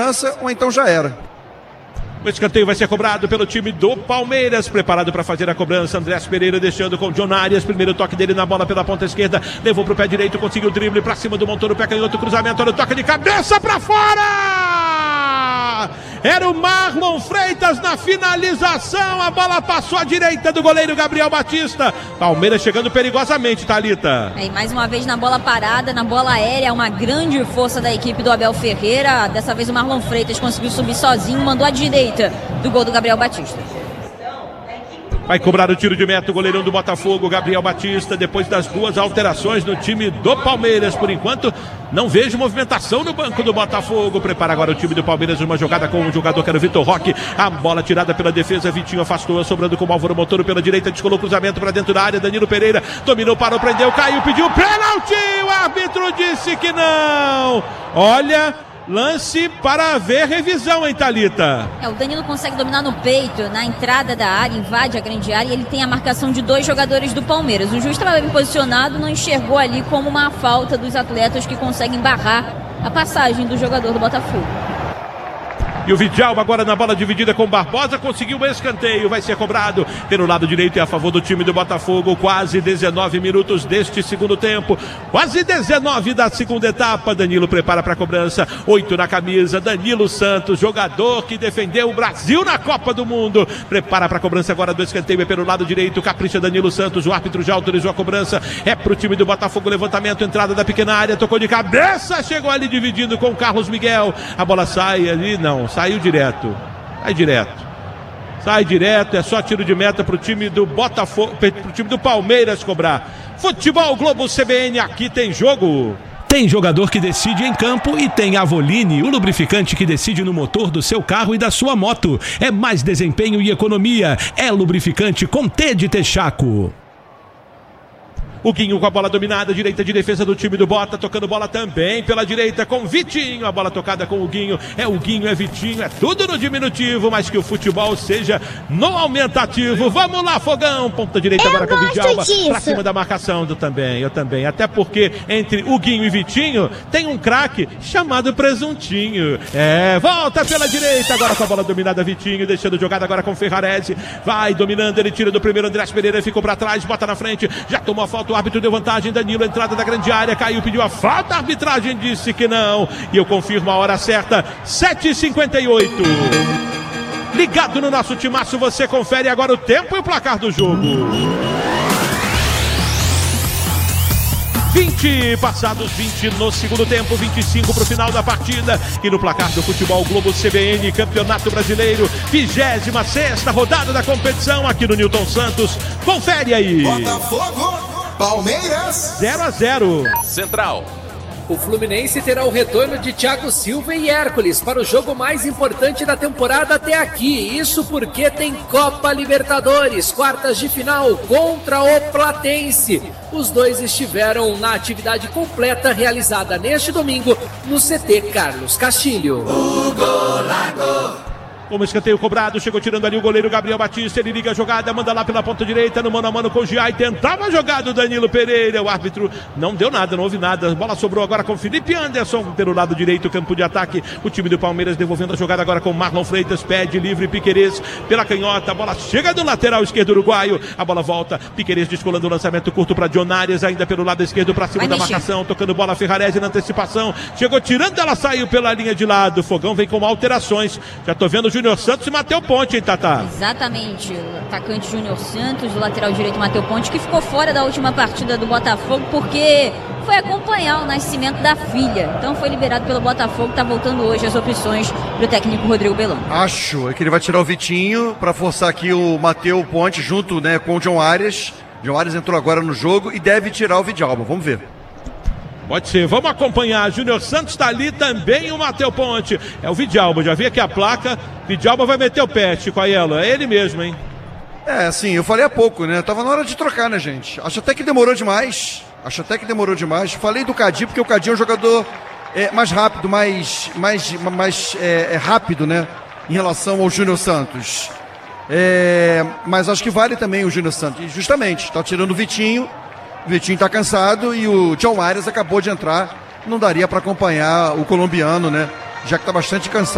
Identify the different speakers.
Speaker 1: confiança ou então já era.
Speaker 2: O escanteio vai ser cobrado pelo time do Palmeiras, preparado para fazer a cobrança. Andrés Pereira deixando com John Arias, primeiro toque dele na bola pela ponta esquerda, levou para o pé direito, conseguiu o drible para cima do Montoro, pé canhoto, cruzamento, no toque de cabeça para fora! Era o Marlon Freitas na finalização, a bola passou à direita do goleiro Gabriel Batista. Palmeiras chegando perigosamente, Thalita.
Speaker 3: E mais uma vez na bola parada, na bola aérea, uma grande força da equipe do Abel Ferreira. Dessa vez o Marlon Freitas conseguiu subir sozinho, mandou à direita do gol do Gabriel Batista.
Speaker 2: Vai cobrar o tiro de meta o goleirão do Botafogo, Gabriel Batista, depois das duas alterações no time do Palmeiras. Por enquanto, não vejo movimentação no banco do Botafogo. Prepara agora o time do Palmeiras, uma jogada com um jogador que era o Vitor Roque. A bola tirada pela defesa, Vitinho afastou, sobrando com o Álvaro Montoro pela direita, descolou o cruzamento para dentro da área. Danilo Pereira dominou, parou, prendeu, caiu, pediu pênalti. O árbitro disse que não. Olha, lance para ver revisão, hein, Thalita?
Speaker 3: O Danilo consegue dominar no peito, na entrada da área, invade a grande área e ele tem a marcação de dois jogadores do Palmeiras. O juiz estava bem posicionado, não enxergou ali como uma falta dos atletas que conseguem barrar a passagem do jogador do Botafogo.
Speaker 2: E o Vidal agora na bola dividida com Barbosa, conseguiu o escanteio, vai ser cobrado pelo lado direito e a favor do time do Botafogo. Quase 19 minutos deste segundo tempo, quase 19 da segunda etapa. Danilo prepara para a cobrança, 8 na camisa, Danilo Santos, jogador que defendeu o Brasil na Copa do Mundo. Prepara para a cobrança agora do escanteio, é pelo lado direito, capricha Danilo Santos, o árbitro já autorizou a cobrança, é pro time do Botafogo, levantamento, entrada da pequena área, tocou de cabeça, chegou ali dividindo com o Carlos Miguel, a bola sai ali, não, saiu direto, sai direto, é só tiro de meta pro time do Botafogo, pro time do Palmeiras cobrar. Futebol Globo CBN, aqui tem jogo.
Speaker 4: Tem jogador que decide em campo e tem Avoline, o lubrificante que decide no motor do seu carro e da sua moto. É mais desempenho e economia, é lubrificante com T de Texaco.
Speaker 2: O Guinho com a bola dominada, direita de defesa do time do Bota, tocando bola também pela direita com Vitinho, a bola tocada com o Guinho, é Vitinho, é tudo no diminutivo, mas que o futebol seja no aumentativo. Vamos lá, Fogão, ponta direita agora com o Vidalba, pra cima da marcação eu também, até porque entre o Guinho e Vitinho tem um craque chamado Presuntinho. Volta pela direita, agora com a bola dominada Vitinho, deixando jogada agora com Ferrarese, vai dominando, ele tira do primeiro, Andrés Pereira ficou pra trás, bota na frente, já tomou a falta, o árbitro deu vantagem, Danilo, entrada da grande área, caiu, pediu a falta, a arbitragem disse que não, e eu confirmo a hora certa, 7h58. Ligado no nosso timaço, você confere agora o tempo e o placar do jogo. 20 passados, 20 no segundo tempo, 25 para o final da partida. E no placar do Futebol Globo CBN, Campeonato Brasileiro, 26ª rodada da competição aqui no Newton Santos. Confere aí.
Speaker 5: Botafogo, Palmeiras,
Speaker 2: 0-0.
Speaker 6: Central.
Speaker 7: O Fluminense terá o retorno de Thiago Silva e Hércules para o jogo mais importante da temporada até aqui. Isso porque tem Copa Libertadores, quartas de final contra o Platense. Os dois estiveram na atividade completa realizada neste domingo no CT Carlos Castilho.
Speaker 2: Como escanteio cobrado, chegou tirando ali o goleiro Gabriel Batista, ele liga a jogada, manda lá pela ponta direita, no mano a mano com o Giai, tentava a jogada o Danilo Pereira, o árbitro não deu nada, não houve nada, a bola sobrou agora com o Felipe Anderson, pelo lado direito, campo de ataque, o time do Palmeiras devolvendo a jogada agora com Marlon Freitas, pede livre, Piquerez pela canhota, a bola chega do lateral esquerdo uruguaio, a bola volta, Piquerez descolando o lançamento curto para John Arias, ainda pelo lado esquerdo para cima da marcação, tocando bola Ferrarese na antecipação, chegou tirando, ela saiu pela linha de lado, Fogão vem com alterações, já tô vendo o Júnior Santos e Matheus Ponte, hein, Tatá?
Speaker 3: Exatamente, o atacante Júnior Santos, o lateral direito Matheus Ponte, que ficou fora da última partida do Botafogo porque foi acompanhar o nascimento da filha. Então foi liberado pelo Botafogo, tá voltando hoje as opções pro técnico Rodrigo Belão.
Speaker 1: Acho que ele vai tirar o Vitinho para forçar aqui o Matheus Ponte junto, né, com o John Arias. John Arias entrou agora no jogo e deve tirar o Vidalba, vamos ver.
Speaker 2: Pode ser, vamos acompanhar. Júnior Santos está ali também, o Matheus Ponte. É o Vidalba, já vi aqui a placa. Vidalba vai meter o pé, Chico Aiello. É ele mesmo, hein?
Speaker 1: Assim, eu falei há pouco, né? Tava na hora de trocar, né, gente? Acho até que demorou demais. Falei do Cadi, porque o Cadi é um jogador mais rápido, mais rápido, né? Em relação ao Júnior Santos. Mas acho que vale também o Júnior Santos. E justamente, tá tirando o Vitinho. O Vitinho tá cansado e o John Arias acabou de entrar. Não daria para acompanhar o colombiano, né? Já que tá bastante cansado.